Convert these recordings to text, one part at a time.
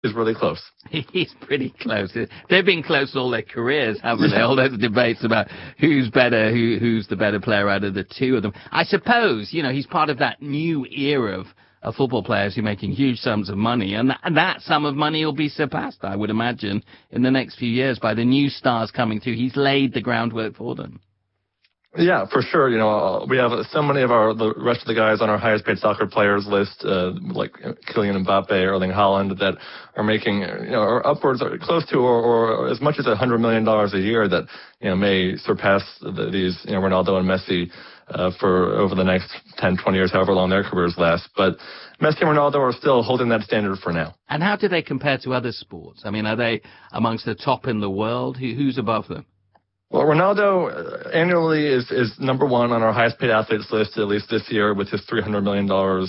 is really close. He's pretty close. They've been close all their careers, haven't they? All those debates about who's better, who's the better player out of the two of them. I suppose, he's part of that new era of football players who are making huge sums of money, and that sum of money will be surpassed, I would imagine, in the next few years by the new stars coming through. He's laid the groundwork for them. Yeah, for sure. We have so many of the rest of the guys on our highest paid soccer players list, like Kylian Mbappe, Erling Haaland, that are making, or upwards, or close to, or as much as $100 million a year that, may surpass these, Ronaldo and Messi, for over the next 10, 20 years, however long their careers last. But Messi and Ronaldo are still holding that standard for now. And how do they compare to other sports? I mean, are they amongst the top in the world? Who's above them? Well, Ronaldo annually is number one on our highest paid athletes list, at least this year, with his $300 million,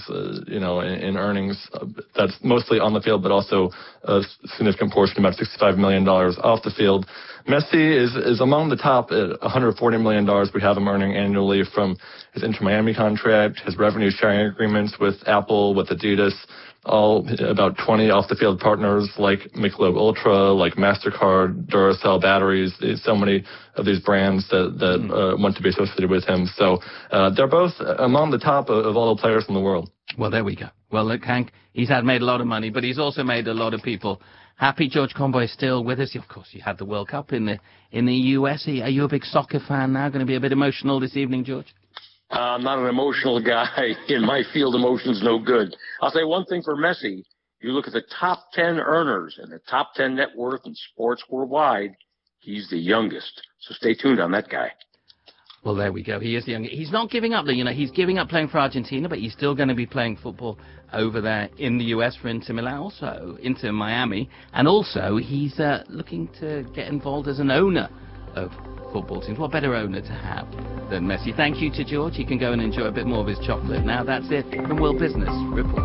in earnings. That's mostly on the field, but also a significant portion, about $65 million off the field. Messi is among the top at $140 million we have him earning annually from his Inter Miami contract, his revenue sharing agreements with Apple, with Adidas, all about 20 off-the-field partners like Michelob Ultra, like MasterCard, Duracell batteries, so many of these brands that want to be associated with him. So they're both among the top of all the players in the world. Well, there we go. Well, look, Hank, he's made a lot of money, but he's also made a lot of people happy. George Comboy is still with us. Of course, you had the World Cup in the US. Are you a big soccer fan now? Going to be a bit emotional this evening, George? I'm not an emotional guy. In my field, emotion's no good. I'll say one thing for Messi. You look at the top 10 earners and the top 10 net worth in sports worldwide, he's the youngest. So stay tuned on that guy. Well, there we go. He is the youngest. He's not giving up. He's giving up playing for Argentina, but he's still going to be playing football over there in the US for Inter Milan, also Inter Miami. And also, he's looking to get involved as an owner of football teams. What better owner to have than Messi? Thank you to George. He can go and enjoy a bit more of his chocolate now. That's it from World Business Report.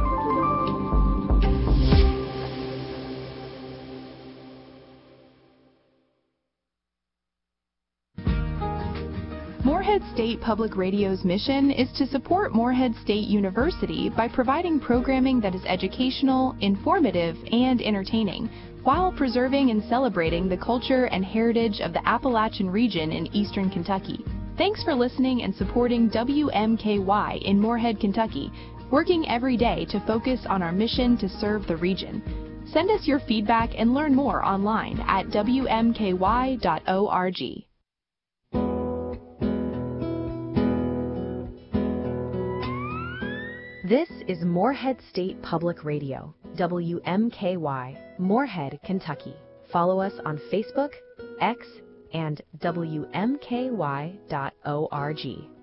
Morehead State Public Radio's mission is to support Morehead State University by providing programming that is educational, informative, and entertaining, while preserving and celebrating the culture and heritage of the Appalachian region in eastern Kentucky. Thanks for listening and supporting WMKY in Morehead, Kentucky, working every day to focus on our mission to serve the region. Send us your feedback and learn more online at WMKY.org. This is Morehead State Public Radio, WMKY, Morehead, Kentucky. Follow us on Facebook, X, and WMKY.org.